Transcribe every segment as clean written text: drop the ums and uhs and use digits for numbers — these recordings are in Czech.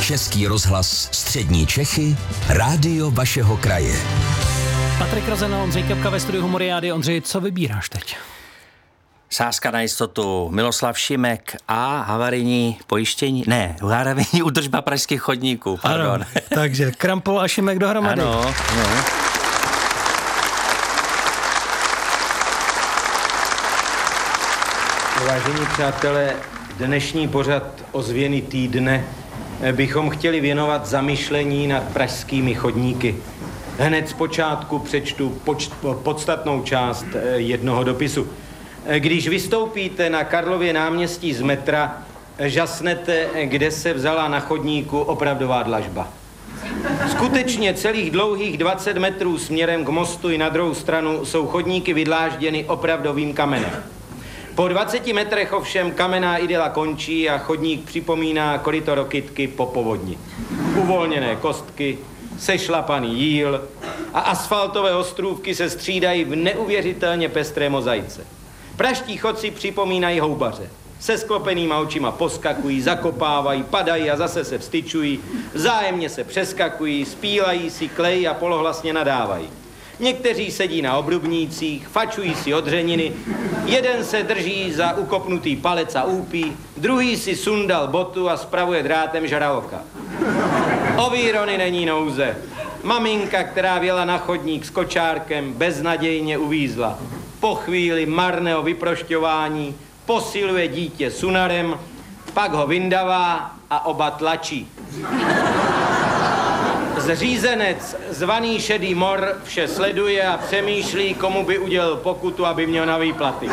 Český rozhlas Střední Čechy, rádio vašeho kraje. Patrik Rozen a Ondřej Kepka ve studiu Humoriády. Ondřej, co vybíráš teď? Sázka na jistotu, Miloslav Šimek a havarijní údržba pražských chodníků, pardon. Ano, takže Krampol a Šimek dohromady. Ano. Vážení přátelé, dnešní pořad Ozvěny týdne bychom chtěli věnovat zamyšlení nad pražskými chodníky. Hned zpočátku přečtu podstatnou část jednoho dopisu. Když vystoupíte na Karlově náměstí z metra, žasnete, kde se vzala na chodníku opravdová dlažba. Skutečně celých dlouhých 20 metrů směrem k mostu i na druhou stranu jsou chodníky vydlážděny opravdovým kamenem. Po 20 metrech ovšem kamenná idyla končí a chodník připomíná koryto Rokytky po povodni. Uvolněné kostky, sešlapaný jíl a asfaltové ostrůvky se střídají v neuvěřitelně pestré mozaice. Pražští chodci připomínají houbaře. Se sklopenýma očima poskakují, zakopávají, padají a zase se vstyčují, vzájemně se přeskakují, spílají si, klejí a polohlasně nadávají. Někteří sedí na obrubnících, fačují si odřeniny, jeden se drží za ukopnutý palec a úpí, druhý si sundal botu a spravuje drátem žraloka. O výrony není nouze. Maminka, která vjela na chodník s kočárkem, beznadějně uvízla. Po chvíli marného vyprošťování posiluje dítě sunarem, pak ho vyndavá a oba tlačí. Zřízenec, zvaný Šedý mor, vše sleduje a přemýšlí, komu by udělal pokutu, aby měl na výplaty.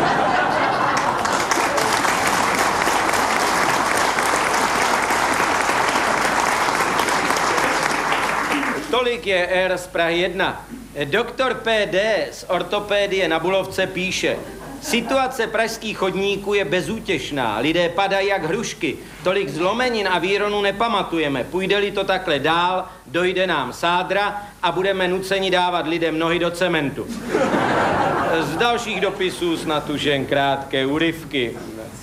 Tolik je R z Prahy 1. Doktor PD z ortopédie na Bulovce píše: situace pražských chodníků je bezútěšná, lidé padají jak hrušky, tolik zlomenin a výronů nepamatujeme. Půjde-li to takhle dál, dojde nám sádra a budeme nuceni dávat lidem nohy do cementu. Z dalších dopisů snad už jen krátké úryvky.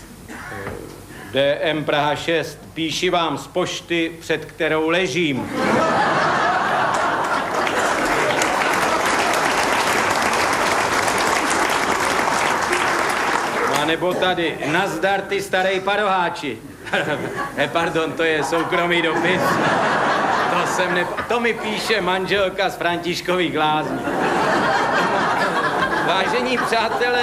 DM Praha 6, píši vám z pošty, před kterou ležím. A nebo tady, nazdar ty starej paroháči. Pardon, to je soukromý dopis. To mi píše manželka z Františkových Lázní. Vážení přátelé,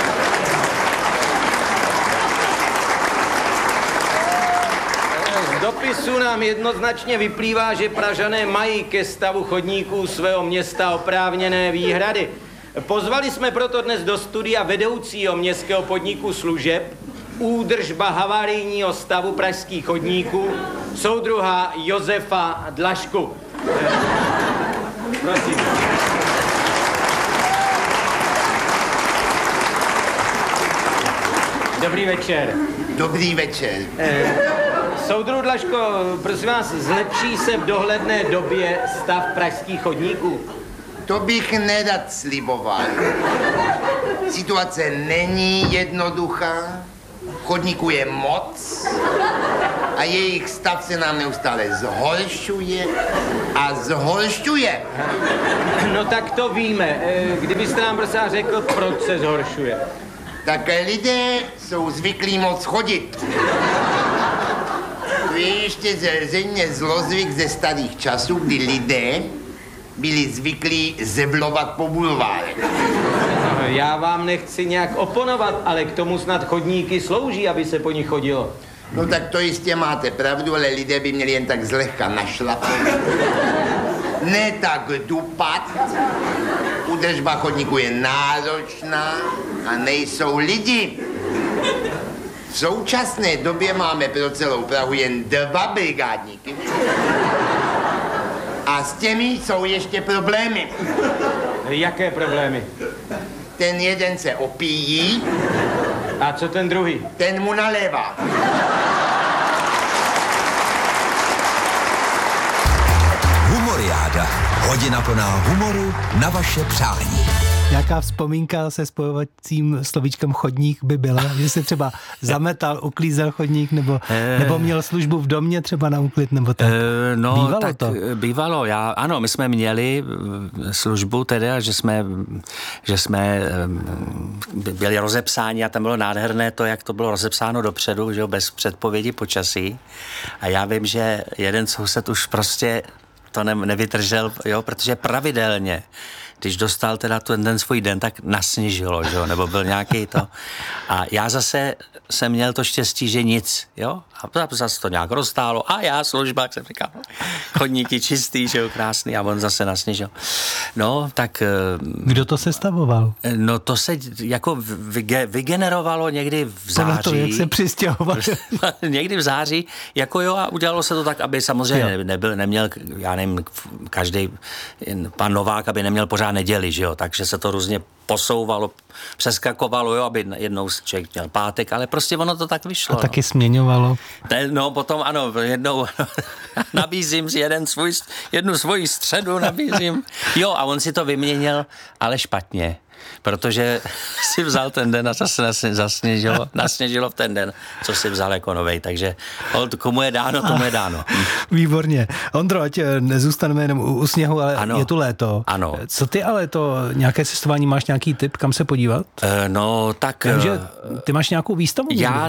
z dopisu nám jednoznačně vyplývá, že Pražané mají ke stavu chodníků svého města oprávněné výhrady. Pozvali jsme proto dnes do studia vedoucího městského podniku služeb, údržba havarijního stavu pražských chodníků, soudruha Josefa Dlažku. Prosím. Dobrý večer. Dobrý večer. Soudruh Dlažko, prosím vás, zlepší se v dohledné době stav pražských chodníků? To bych nerad sliboval. Situace není jednoduchá, chodníků je moc a jejich stav se nám neustále zhoršuje a zhoršuje. No tak to víme. Kdybyste nám prosím řekl, proč se zhoršuje? Tak lidé jsou zvyklí moc chodit. To je ještě zřejmě zlozvyk ze starých časů, kdy lidé byli zvyklí zeblovat po bulvárech. Já vám nechci nějak oponovat, ale k tomu snad chodníky slouží, aby se po nich chodilo. No tak to jistě máte pravdu, ale lidé by měli jen tak zlehka našlapat. Ne tak dupat. Údržba chodníku je náročná a nejsou lidi. V současné době máme pro celou Prahu jen 2 brigádníky. A s těmi jsou ještě problémy. Jaké problémy? Ten jeden se opíjí. A co ten druhý? Ten mu nalévá. Humoriáda. Hodina plná humoru na vaše přání. Nějaká vzpomínka se spojovacím slovíčkem chodník by byla, že se třeba zametal, uklízel chodník, nebo měl službu v domě třeba na úklid, nebo tak? No, bývalo tak to? Bývalo. Ano, my jsme měli službu teda, že jsme byli rozepsáni a tam bylo nádherné to, jak to bylo rozepsáno dopředu, že jo, bez předpovědi počasí. A já vím, že jeden soused už prostě to nevydržel, jo, protože pravidelně, když dostal teda ten svůj den, tak nasněžilo, že jo, nebo byl nějaký to. A já zase jsem měl to štěstí, že nic, jo, a zase to nějak roztálo a já služba, jak jsem říkal, chodníky čistý, že jo, krásný, a on zase nasněžil. No, tak... Kdo to sestavoval? No, to se jako vygenerovalo někdy v září. To, jak se přistěhoval. Někdy v září, jako jo, a udělalo se to tak, aby samozřejmě neměl, já nevím, každý pan Novák, aby neměl pořád neděli, že jo, takže se to různě posouvalo, přeskakovalo, jo, aby jednou člověk měl pátek, ale prostě ono to tak vyšlo. A taky směňovalo. No, potom ano, jednou nabízím si jednu svoji středu nabízím. Jo, a on si to vyměnil, ale špatně. Protože si vzal ten den a zase nasněžilo v ten den, co si vzal jako novej. Takže komu je dáno, tomu je dáno. Výborně. Ondro, ať nezůstaneme jenom u sněhu, ale ano, je tu léto. Ano. Co ty ale to, nějaké cestování, máš nějaký tip, kam se podívat? No, tak... Vím, že ty máš nějakou výstavu?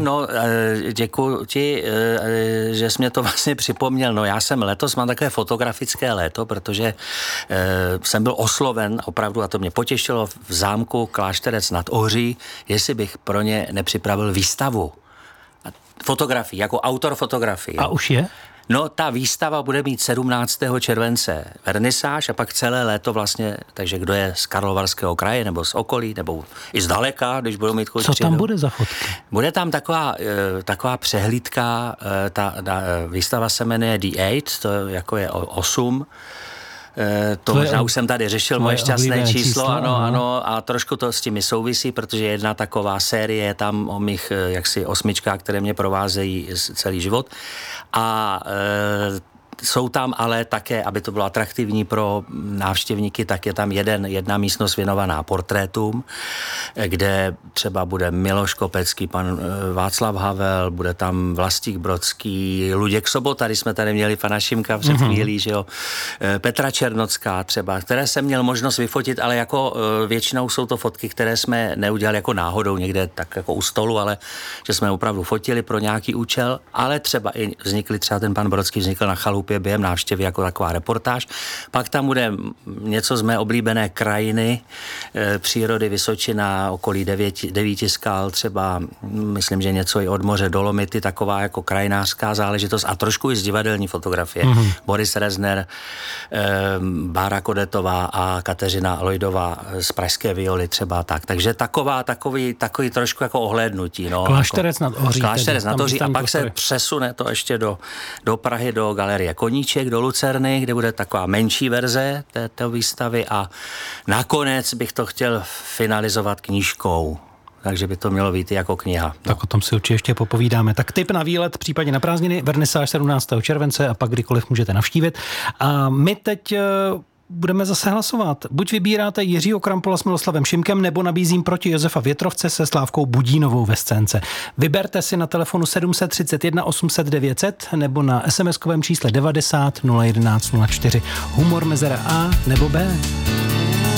Děkuji ti, že jsi mě to vlastně připomněl. No, já jsem letos, mám takové fotografické léto, protože jsem byl osloven opravdu, a to mě potěšilo, v zámku Klášterec nad Ohří, jestli bych pro ně nepřipravil výstavu. Fotografii, jako autor fotografii. A už je? No, ta výstava bude mít 17. července vernisáž a pak celé léto vlastně, takže kdo je z Karlovarského kraje nebo z okolí, nebo i z daleka, když budou mít Co tam bude za fotky? Bude tam taková přehlídka, ta výstava se jmenuje The 8, to jako je 8. To možná už jsem tady řešil, moje šťastné číslo, ano, a trošku to s tím souvisí, protože jedna taková série je tam o mých jaksi 8, které mě provázejí celý život. A jsou tam ale také, aby to bylo atraktivní pro návštěvníky, tak je tam jedna místnost věnovaná portrétům, kde třeba bude Miloš Kopecký, pan Václav Havel, bude tam Vlastík Brodský, Luděk Sobota, když jsme tady měli pana Šimka před chvílí, že jo, Petra Černocká třeba, které jsem měl možnost vyfotit, ale jako většinou jsou to fotky, které jsme neudělali jako náhodou někde tak jako u stolu, ale že jsme opravdu fotili pro nějaký účel, ale třeba i třeba ten pan Brodský vznikl na chalupě během návštěvy jako taková reportáž. Pak tam bude něco z mé oblíbené krajiny, přírody Vysočina, okolí 9 skal, třeba myslím, že něco i od moře Dolomity, taková jako krajinářská záležitost a trošku i z divadelní fotografie. Boris Rezner, Bára Kodetová a Kateřina Lojdová z Pražské Violy třeba tak. Takže takový trošku jako ohlédnutí. No, Klášterec nad Ohří. Klášterec nad Ohří a pak se přesune to ještě do Prahy, do galerie Koníček, do Lucerny, kde bude taková menší verze této výstavy a nakonec bych to chtěl finalizovat knížkou. Takže by to mělo být jako kniha. Tak o tom si určitě ještě popovídáme. Tak tip na výlet, případně na prázdniny, vernisáž 17. července a pak kdykoliv můžete navštívit. A my teď budeme zase hlasovat. Buď vybíráte Jiřího Krampola s Miloslavem Šimkem, nebo nabízím proti Josefa Větrovce se Slávkou Budínovou ve scénce. Vyberte si na telefonu 731 800 900 nebo na SMS-kovém čísle 90 011 04. Humor mezera A nebo B.